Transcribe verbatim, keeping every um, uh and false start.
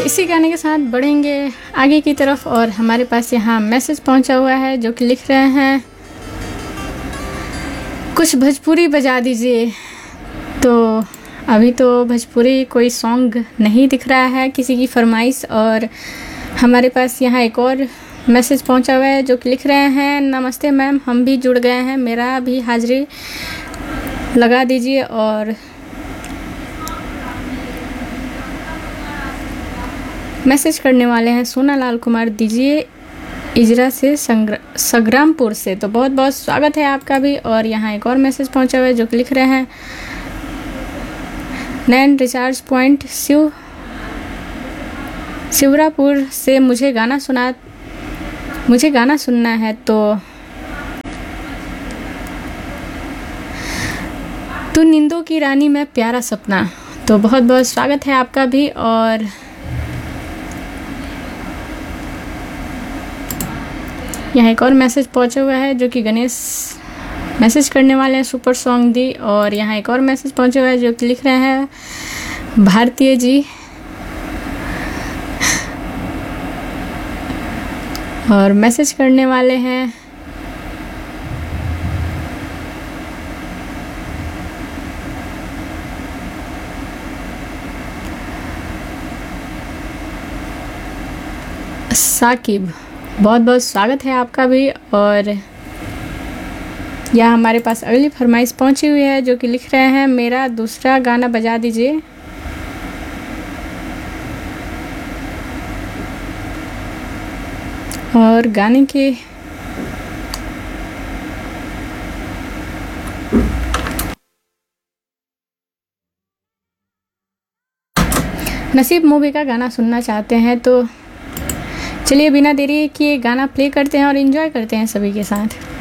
इसी गाने के साथ बढ़ेंगे आगे की तरफ और हमारे पास यहाँ मैसेज पहुँचा हुआ है जो कि लिख रहे हैं कुछ भोजपुरी बजा दीजिए। तो अभी तो भोजपुरी कोई सॉन्ग नहीं दिख रहा है किसी की फरमाइश। और हमारे पास यहाँ एक और मैसेज पहुँचा हुआ है जो कि लिख रहे हैं नमस्ते मैम, हम भी जुड़ गए हैं, मेरा भी हाजिरी लगा दीजिए। और मैसेज करने वाले हैं सोनालाल कुमार दीजिए इजरा से संग्रामपुर से। तो बहुत बहुत स्वागत है आपका भी। और यहाँ एक और मैसेज पहुँचा हुआ है जो कि लिख रहे हैं नैन रिचार्ज पॉइंट शिव शिवरापुर से मुझे गाना सुना मुझे गाना सुनना है। तो तू नींदों की रानी में प्यारा सपना। तो बहुत बहुत स्वागत है आपका भी। और यहाँ एक और मैसेज पहुँचा हुआ है जो कि गणेश मैसेज करने वाले हैं सुपर सॉन्ग दी। और यहाँ एक और मैसेज पहुँचा हुआ है जो कि लिख रहे हैं भारतीय जी और मैसेज करने वाले हैं साकिब। बहुत बहुत स्वागत है आपका भी। और यहाँ हमारे पास अगली फरमाइश पहुंची हुई है जो कि लिख रहे हैं मेरा दूसरा गाना बजा दीजिए। और गाने के नसीब मूवी का गाना सुनना चाहते हैं। तो चलिए बिना देरी किए गाना प्ले करते हैं और एंजॉय करते हैं सभी के साथ।